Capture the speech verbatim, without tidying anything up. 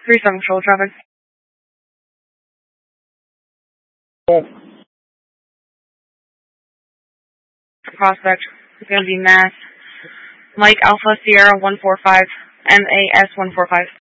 three seven control traffic. Prospect. It's going to be Mass. Mike Alpha Sierra one four five. M A S one four five.